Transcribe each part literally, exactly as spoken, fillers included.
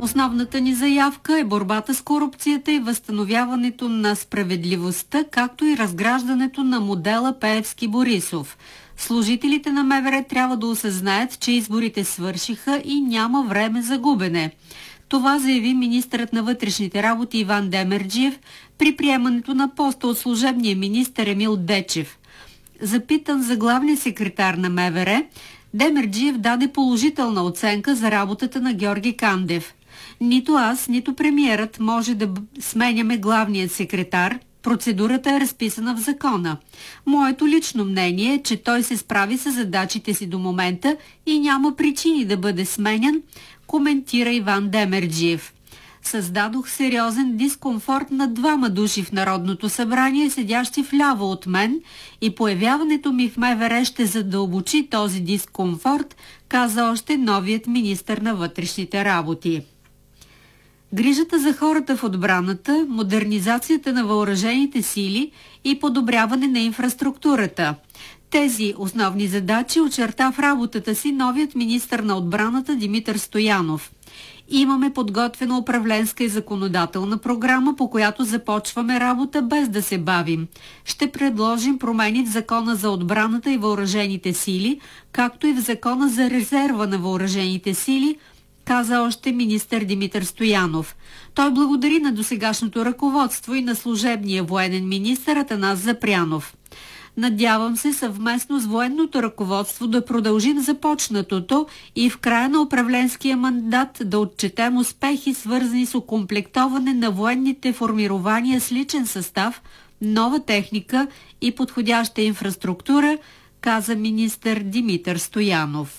Основната ни заявка е борбата с корупцията и възстановяването на справедливостта, както и разграждането на модела Пеевски-Борисов. Служителите на МВР трябва да осъзнаят, че изборите свършиха и няма време за губене. Това заяви министърът на вътрешните работи Иван Демерджиев при приемането на поста от служебния министър Емил Дечев. Запитан за главния секретар на МВР, Демерджиев даде положителна оценка за работата на Георги Кандев. Нито аз, нито премиерът може да сменяме главният секретар. Процедурата е разписана в закона. Моето лично мнение е, че той се справи с задачите си до момента и няма причини да бъде сменян, коментира Иван Демерджиев. Създадох сериозен дискомфорт на двама души в Народното събрание, седящи вляво от мен, и появяването ми в МВР ще задълбочи този дискомфорт, каза още новият министър на вътрешните работи. Грижата за хората в отбраната, модернизацията на въоръжените сили и подобряване на инфраструктурата. Тези основни задачи очерта в работата си новият министър на отбраната Димитър Стоянов. Имаме подготвена управленска и законодателна програма, по която започваме работа без да се бавим. Ще предложим промени в Закона за отбраната и въоръжените сили, както и в Закона за резерва на въоръжените сили, каза още министър Димитър Стоянов. Той благодари на досегашното ръководство и на служебния военен министър Атанас Запрянов. Надявам се съвместно с военното ръководство да продължим започнатото и в края на управленския мандат да отчетем успехи, свързани с окомплектоване на военните формирования с личен състав, нова техника и подходяща инфраструктура, каза министър Димитър Стоянов.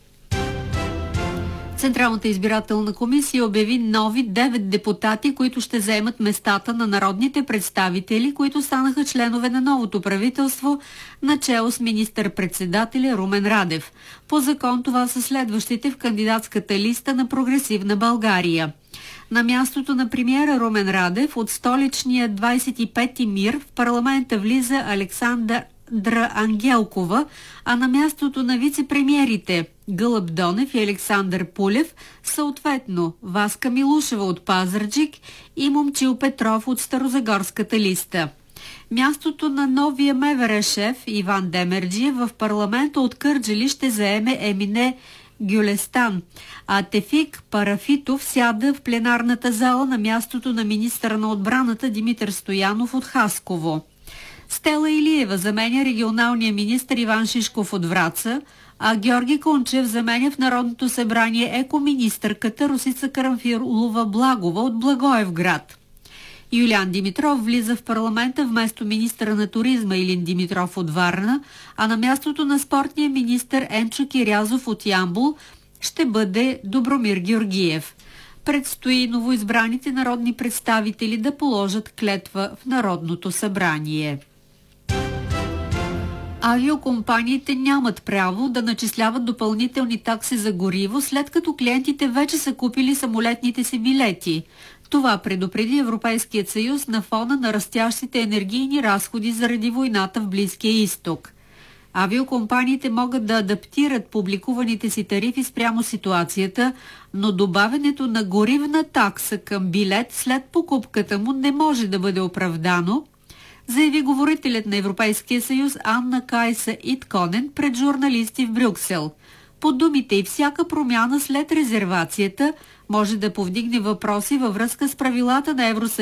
Централната избирателна комисия обяви нови девет депутати, които ще заемат местата на народните представители, които станаха членове на новото правителство, начело с министър-председателя Румен Радев. По закон това са следващите в кандидатската листа на Прогресивна България. На мястото на премиера Румен Радев от столичния двадесет и пети МИР в парламента влиза Александър Дра Ангелкова, а на мястото на вице-премиерите Гълъб Донев и Александър Пулев, съответно Васка Милушева от Пазарджик и Момчил Петров от Старозагорската листа. Мястото на новия МВР шеф Иван Демерджиев в парламента от Кърджали ще заеме Емине Гюлестан, а Тефик Парафитов сяда в пленарната зала на мястото на министъра на отбраната Димитър Стоянов от Хасково. Стела Илиева заменя регионалния министър Иван Шишков от Враца, а Георги Кунчев заменя в Народното събрание екоминистърката Росица Карамфилова-Благова от Благоевград. Юлиан Димитров влиза в парламента вместо министъра на туризма Илин Димитров от Варна, а на мястото на спортния министър Енчо Кирязов от Ямбол ще бъде Добромир Георгиев. Предстои новоизбраните народни представители да положат клетва в Народното събрание. Авиокомпаниите нямат право да начисляват допълнителни такси за гориво, след като клиентите вече са купили самолетните си билети. Това предупреди Европейският съюз на фона на растящите енергийни разходи заради войната в Близкия изток. Авиокомпаниите могат да адаптират публикуваните си тарифи спрямо ситуацията, но добавянето на горивна такса към билет след покупката му не може да бъде оправдано, заяви говорителят на Европейския съюз Анна Кайса Итконен пред журналисти в Брюксел. По думите и всяка промяна след резервацията може да повдигне въпроси във връзка с правилата на Евросъюза